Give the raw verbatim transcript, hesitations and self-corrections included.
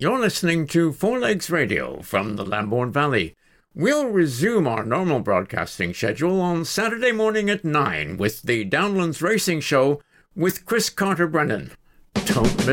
You're listening to Four Legs Radio from the Lambourne Valley. We'll resume our normal broadcasting schedule on Saturday morning at nine with the Downlands Racing Show with Chris Carter-Brennan. Don't miss